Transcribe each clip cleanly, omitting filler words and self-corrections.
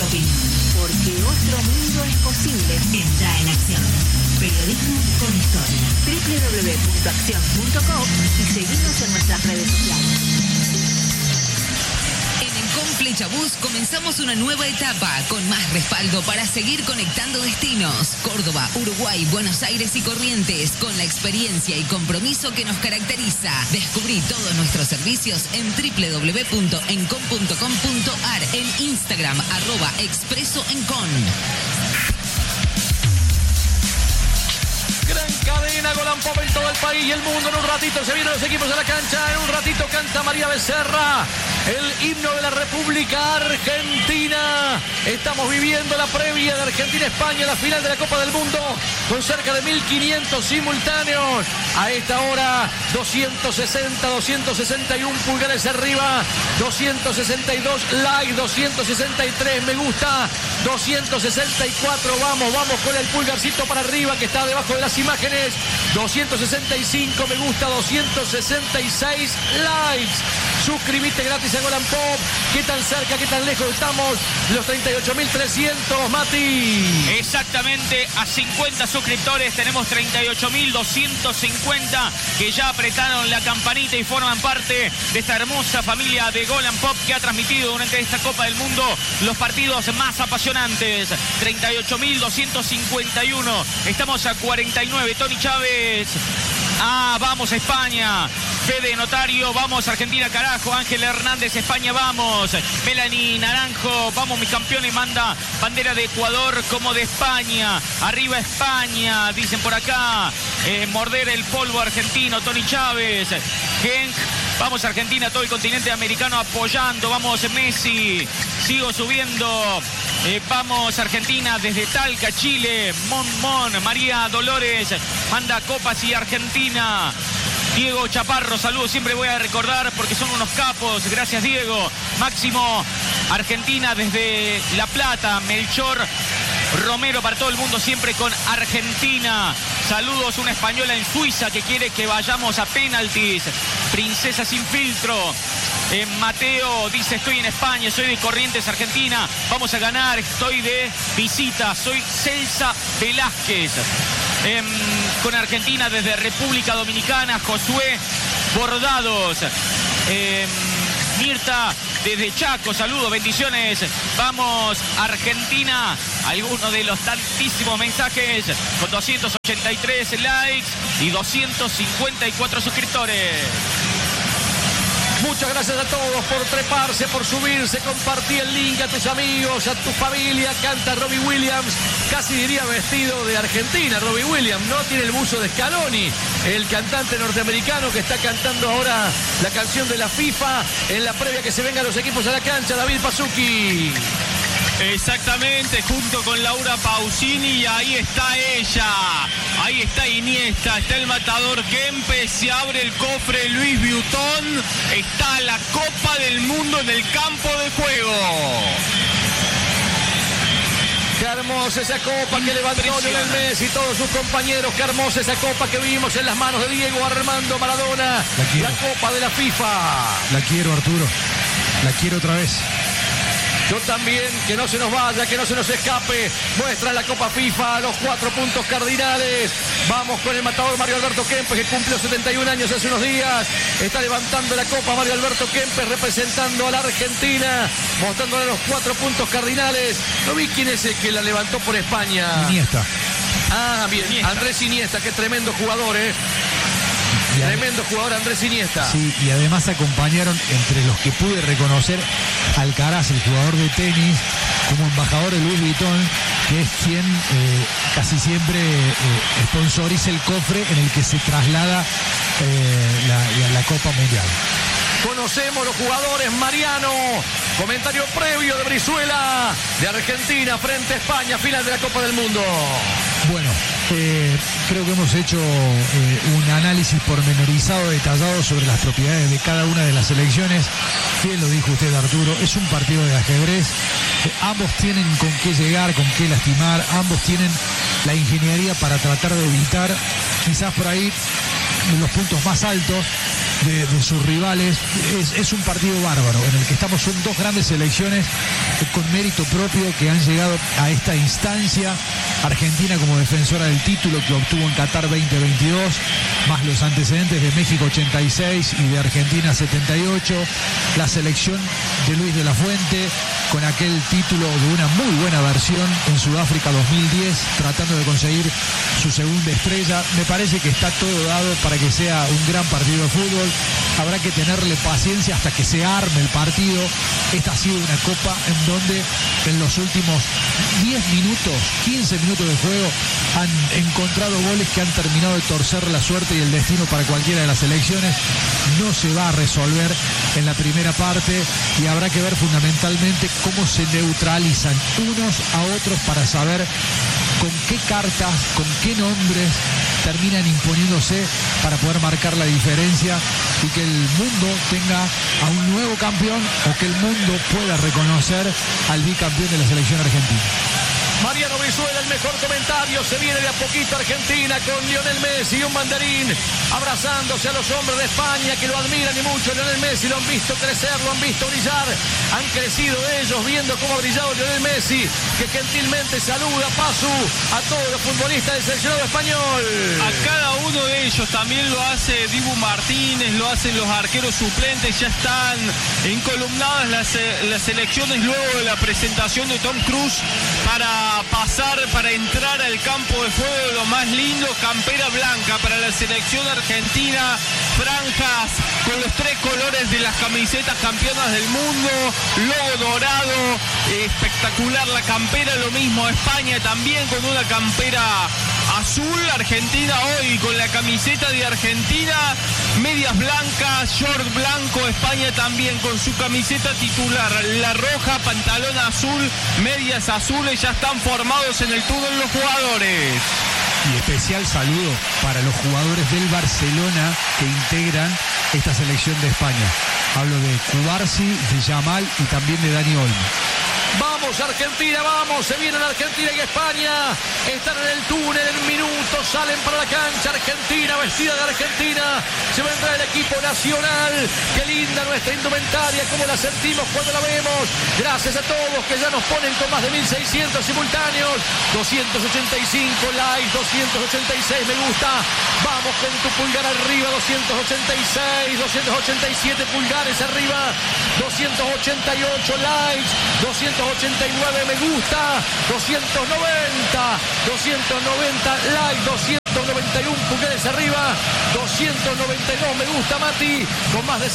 opinión. Porque otro mundo es posible. Entra en Acción. Periodismo con historia. www.accion.com y seguimos en nuestras redes sociales. Con Flechabús comenzamos una nueva etapa con más respaldo para seguir conectando destinos. Córdoba, Uruguay, Buenos Aires y Corrientes, con la experiencia y compromiso que nos caracteriza. Descubrí todos nuestros servicios en www.encon.com.ar, en Instagram @expresoencon. Gran cadena, Golan Pop en todo el país y el mundo. En un ratito se vienen los equipos a la cancha. En un ratito canta María Becerra el himno de la República Argentina. Estamos viviendo la previa de Argentina-España, la final de la Copa del Mundo, con cerca de 1500 simultáneos. A esta hora, 260, 261 pulgares arriba, 262 like, 263 me gusta, 264, vamos con el pulgarcito para arriba que está debajo de las imágenes, 265 me gusta, 266 likes. Suscribite gratis a Golan Pop. ¿Qué tan cerca, qué tan lejos estamos? Los 38.300, Mati. Exactamente, a 50 suscriptores tenemos 38.250 que ya apretaron la campanita y forman parte de esta hermosa familia de Golan Pop que ha transmitido durante esta Copa del Mundo los partidos más apasionantes. 38.251. Estamos a 49. Tony Chávez. Vamos a España. Fede Notario, vamos Argentina, carajo. Ángel Hernández, España, vamos. Melanie Naranjo, vamos mis campeones, manda bandera de Ecuador como de España. Arriba España, dicen por acá. Morder el polvo argentino, Tony Chávez. Genk, vamos Argentina, todo el continente americano apoyando. Vamos Messi, sigo subiendo. Vamos Argentina desde Talca, Chile. Mon, María Dolores, manda copas y Argentina. Diego Chaparro, saludos, siempre voy a recordar porque son unos capos, gracias Diego. Máximo, Argentina desde La Plata. Melchor Romero, para todo el mundo, siempre con Argentina. Saludos, una española en Suiza que quiere que vayamos a penaltis. Princesa sin filtro. Mateo dice, estoy en España, soy de Corrientes, Argentina, vamos a ganar, estoy de visita, soy Celsa Velázquez. Con Argentina desde República Dominicana, Josué Bordados. Mirta desde Chaco, saludos, bendiciones. Vamos Argentina. Algunos de los tantísimos mensajes con 283 likes y 254 suscriptores. Muchas gracias a todos por treparse, por subirse, compartir el link a tus amigos, a tu familia. Canta Robbie Williams, casi diría vestido de Argentina. Robbie Williams, ¿no? Tiene el buzo de Scaloni, el cantante norteamericano que está cantando ahora la canción de la FIFA en la previa que se vengan los equipos a la cancha. David Pasuki. Exactamente, junto con Laura Pausini, y ahí está ella, ahí está Iniesta, está el matador Kempes, se abre el cofre Louis Vuitton, está la Copa del Mundo en el campo de juego. Qué hermosa esa copa que levantó Lionel Messi y todos sus compañeros. Qué hermosa esa copa que vimos en las manos de Diego Armando Maradona. La Copa de la FIFA. La quiero, Arturo. La quiero otra vez. Yo también, que no se nos vaya, que no se nos escape. Muestra la Copa FIFA, los 4 puntos cardinales. Vamos con el matador Mario Alberto Kempes, que cumplió 71 años hace unos días. Está levantando la Copa Mario Alberto Kempes, representando a la Argentina, mostrándole los 4 puntos cardinales. No vi quién es el que la levantó por España. Iniesta. Bien, Iniesta. Andrés Iniesta, qué tremendo jugador, Tremendo jugador Andrés Iniesta. Sí, y además acompañaron, entre los que pude reconocer, Alcaraz, el jugador de tenis, como embajador de Louis Vuitton, que es quien casi siempre sponsoriza el cofre en el que se traslada la Copa Mundial. Conocemos los jugadores. Mariano, comentario previo de Brizuela, de Argentina frente a España, final de la Copa del Mundo. Bueno, creo que hemos hecho un análisis pormenorizado, detallado sobre las propiedades de cada una de las selecciones. Bien lo dijo usted, Arturo, es un partido de ajedrez. Ambos tienen con qué llegar, con qué lastimar. Ambos tienen la ingeniería para tratar de evitar quizás por ahí los puntos más altos de sus rivales. Es un partido bárbaro en el que estamos, son dos grandes selecciones con mérito propio que han llegado a esta instancia. Argentina como defensora del título que obtuvo en Qatar 2022, más los antecedentes de México 86 y de Argentina 78, la selección de Luis de la Fuente con aquel título de una muy buena versión en Sudáfrica 2010, tratando de conseguir su segunda estrella. Me parece que está todo dado para que sea un gran partido de fútbol. Habrá que tenerle paciencia hasta que se arme el partido. Esta ha sido una copa en donde en los últimos 10 minutos, 15 minutos de juego han encontrado goles que han terminado de torcer la suerte y el destino para cualquiera de las selecciones. No se va a resolver en la primera parte y habrá que ver fundamentalmente cómo se neutralizan unos a otros para saber con qué cartas, con qué nombres terminan imponiéndose para poder marcar la diferencia y que el mundo tenga a un nuevo campeón o que el mundo pueda reconocer al bicampeón de la selección argentina. Mariano Brizuela, el mejor comentario. Se viene de a poquito Argentina con Lionel Messi y un mandarín abrazándose a los hombres de España que lo admiran y mucho. Lionel Messi lo han visto crecer, lo han visto brillar. Han crecido ellos viendo cómo ha brillado Lionel Messi, que gentilmente saluda Pasu a todos los futbolistas del seleccionado español. A cada uno de ellos también lo hace Dibu Martínez, lo hacen los arqueros suplentes. Ya están encolumnadas las selecciones luego de la presentación de Tom Cruise para entrar al campo de fuego. Lo más lindo, campera blanca para la selección argentina, franjas con los 3 colores de las camisetas campeonas del mundo, logo dorado, espectacular la campera. Lo mismo España también con una campera azul. Argentina hoy con la camiseta de Argentina, medias blancas, short blanco. España también con su camiseta titular, la roja, pantalón azul, medias azules. Ya están formados en el túnel los jugadores. Y especial saludo para los jugadores del Barcelona que integran esta selección de España. Hablo de Cubarsi, de Yamal y también de Dani Olmo. Vamos Argentina, vamos, se vienen Argentina y España, están en el túnel en minutos, salen para la cancha. Argentina, vestida de Argentina, se vendrá el equipo nacional. Qué linda nuestra indumentaria, cómo la sentimos cuando la vemos. Gracias a todos que ya nos ponen con más de 1600 simultáneos, 285 likes, 286 me gusta. Vamos con tu pulgar arriba, 286, 287 pulgares arriba, 288 likes, 289 me gusta, 290 likes, 291 pulgares arriba, 292 me gusta, Mati, con más de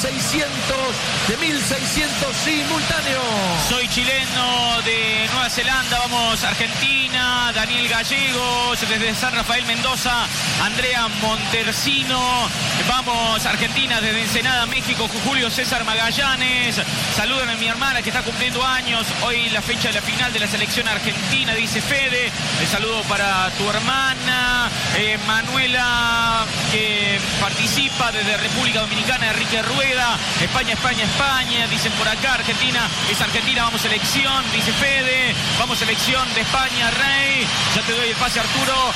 1600 simultáneos. Soy chileno de Nueva Zelanda, vamos Argentina, Daniel Gallegos, desde San Rafael Mendoza, Andrea Montercino, vamos Argentina desde Ensenada, México, Julio César Magallanes, salúdame a mi hermana que está cumpliendo años, hoy la fecha de la final de la selección argentina, dice Fede, el saludo para tu hermana, Manuela, que participa desde República Dominicana, Enrique Rueda, España, España, España, dicen por acá, Argentina, es Argentina, vamos selección, dice Fede, vamos selección de España, Rey, ya te doy el pase Arturo,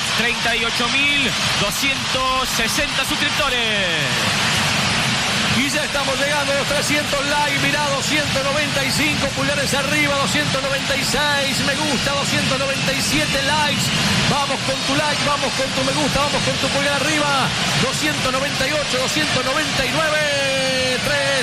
38.260 suscriptores. Y ya estamos llegando a los 300 likes, mirá, 295 pulgares arriba, 296 me gusta, 297 likes. Vamos con tu like, vamos con tu me gusta, vamos con tu pulgar arriba, 298, 299,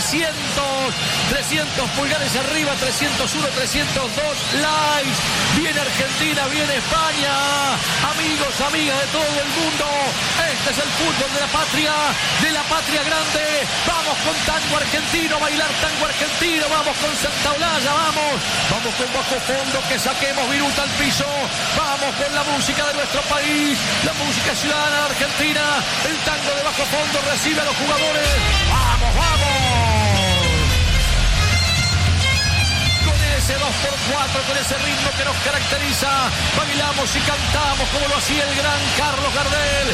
300 pulgares arriba, 301, 302 likes. Viene Argentina, viene España. Amigos, amigas de todo el mundo, este es el fútbol de la patria grande. Vamos con tango argentino, bailar tango argentino, vamos con Santa Olalla, vamos con bajo fondo, que saquemos viruta al piso, vamos con la música de nuestro país, la música ciudadana de Argentina, el tango de bajo fondo recibe a los jugadores, vamos, con ese 2x4, con ese ritmo que nos caracteriza, bailamos y cantamos como lo hacía el gran Carlos Gardel.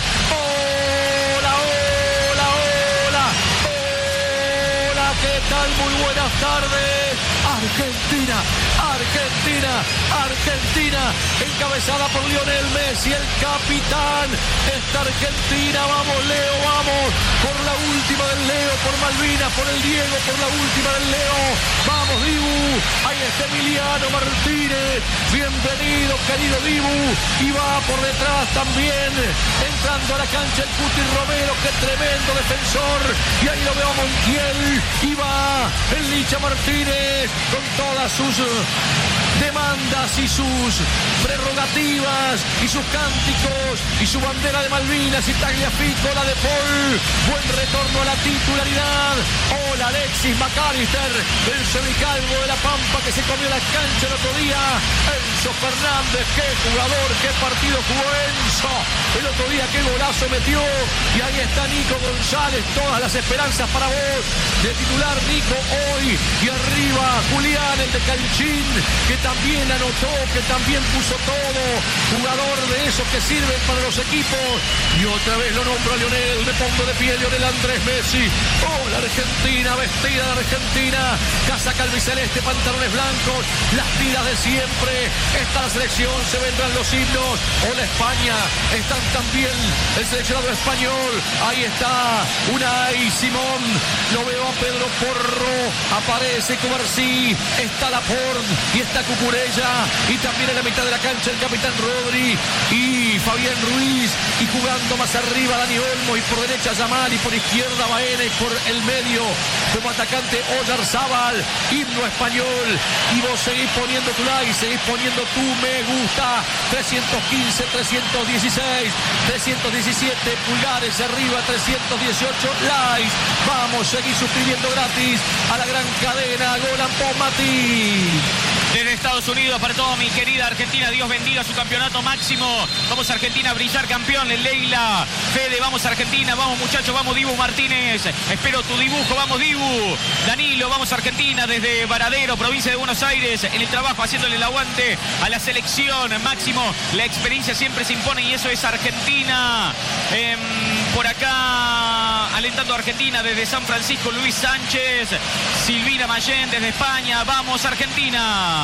¿Qué tal? Muy buenas tardes. Argentina, Argentina, encabezada por Lionel Messi, el capitán. Esta Argentina, vamos Leo, vamos, por la última del Leo, por Malvinas, por el Diego, por la última del Leo. Vamos Dibu, ahí está Emiliano Martínez, bienvenido querido Dibu, y va por detrás también, entrando a la cancha el Cuti Romero, qué tremendo defensor, y ahí lo veo a Montiel, y va el Licha Martínez con todas sus demandas y sus prerrogativas y sus cánticos y su bandera de Malvinas y Tagliafico, la de Paul. Buen retorno a la titularidad. Hola Alexis McAllister, el semicalvo de La Pampa que se comió la cancha el otro día. Enzo Fernández, qué jugador, qué partido jugó Enzo. El otro día qué golazo metió. Y ahí está Nico González, todas las esperanzas para vos. De titular Nico hoy. Y arriba Julián, el de Calchín, que también anotó, que también puso todo. Jugador de esos que sirven para los equipos. Y otra vez lo nombro a Lionel, me pongo de pie Lionel Andrés Messi. Oh, la Argentina, vestida de Argentina. Casaca albiceleste, pantalones blancos, las tiras de siempre. Está la selección, se vendrán los himnos. Hola España, están también el seleccionado español. Ahí está Unai Simón. Lo veo a Pedro Porro. Aparece Cubarsí. Está Laporte y está Cucurella. Y también en la mitad de la cancha el capitán Rodri y Fabián Ruiz. Y jugando más arriba Dani Olmo. Y por derecha Yamal. Y por izquierda Baena. Y por el medio como atacante Oyarzábal. Himno español. Y vos seguís poniendo tu like, seguís poniendo tu me gusta. 315, 316, 317 pulgares arriba, 318 likes. Vamos, seguís suscribiendo gratis a la gran cadena Golan Pomati. Desde Estados Unidos para toda mi querida Argentina, Dios bendiga su campeonato máximo. Vamos Argentina a brillar campeón. Leila, Fede, vamos Argentina, vamos muchachos, vamos Dibu Martínez. Espero tu dibujo, vamos Dibu. Danilo, vamos Argentina desde Varadero, provincia de Buenos Aires, en el trabajo haciéndole el aguante a la selección. Máximo, la experiencia siempre se impone y eso es Argentina. Por acá, alentando a Argentina desde San Francisco, Luis Sánchez. Silvina Mayén desde España, vamos Argentina.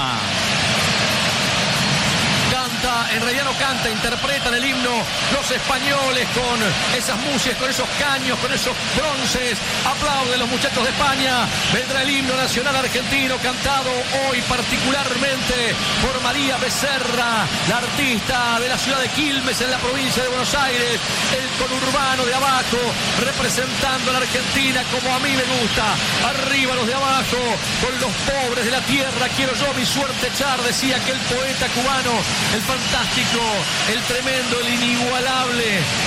Canta, en realidad no canta, interpretan el himno los españoles con esas musias, con esos caños, con esos bronces. Aplauden los muchachos de España. Vendrá el himno nacional argentino cantado hoy particularmente por María Becerra, la artista de la ciudad de Quilmes en la provincia de Buenos Aires, el conurbano de abajo representando a la Argentina como a mí me gusta. Arriba los de abajo con los pobres de la tierra quiero yo mi suerte echar, decía aquel poeta cubano, el fantástico, el tremendo, el inigualable